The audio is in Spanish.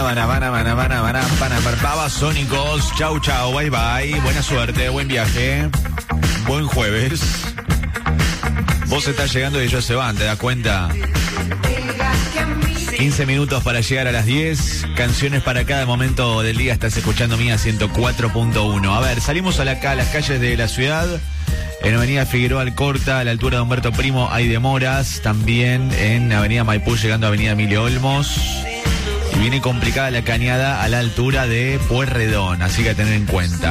Babasónicos. Chau, chau, bye, bye. Buena suerte, buen viaje. Buen jueves. Vos estás llegando y ellos se van, ¿te das cuenta? 15 minutos para llegar a las 10. Canciones para cada momento del día. Estás escuchando Mía 104.1. A ver, salimos a las calles de la ciudad. En Avenida Figueroa Alcorta, a la altura de Humberto Primo, hay demoras. También en Avenida Maipú, llegando a Avenida Emilio Olmos. Y viene complicada la cañada a la altura de Pueyrredón, así que a tener en cuenta.